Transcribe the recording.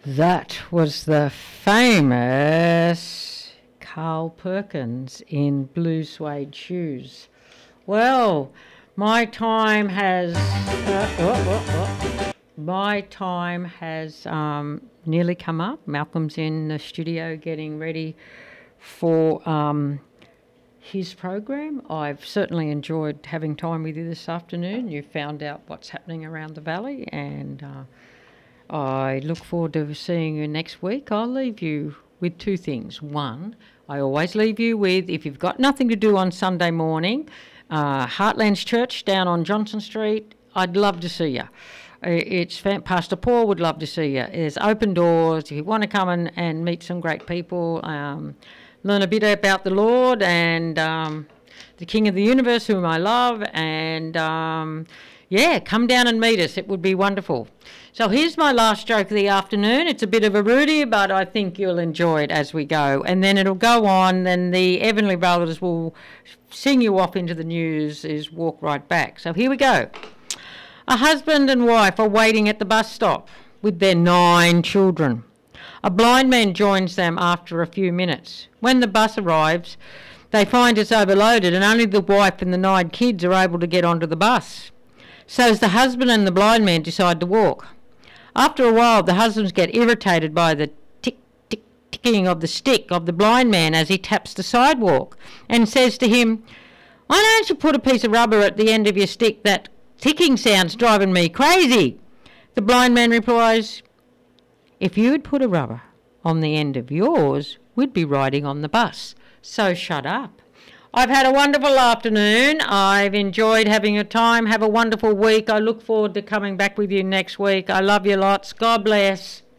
That was the famous Carl Perkins in blue suede shoes. Well, my time has nearly come up. Malcolm's in the studio getting ready for his program. I've certainly enjoyed having time with you this afternoon. You found out what's happening around the valley, and I look forward to seeing you next week. I'll leave you with two things. One, I always leave you with, if you've got nothing to do on Sunday morning, Heartlands Church down on Johnson Street, I'd love to see you. Pastor Paul would love to see you. There's open doors. If you want to come and meet some great people, learn a bit about the Lord and the King of the Universe, whom I love, and come down and meet us. It would be wonderful. So here's my last joke of the afternoon. It's a bit of a Rudy, but I think you'll enjoy it as we go. And then it'll go on, then the Evanly Brothers will sing you off into the news, is walk right back. So here we go. A husband and wife are waiting at the bus stop with their 9 children. A blind man joins them after a few minutes. When the bus arrives, they find it's overloaded and only the wife and the 9 kids are able to get onto the bus. So the husband and the blind man decide to walk. After a while, the husbands get irritated by the ticking of the stick of the blind man as he taps the sidewalk and says to him, "Why don't you put a piece of rubber at the end of your stick? That ticking sound's driving me crazy." The blind man replies, "If you had put a rubber on the end of yours, we'd be riding on the bus. So shut up." I've had a wonderful afternoon. I've enjoyed having your time. Have a wonderful week. I look forward to coming back with you next week. I love you lots. God bless.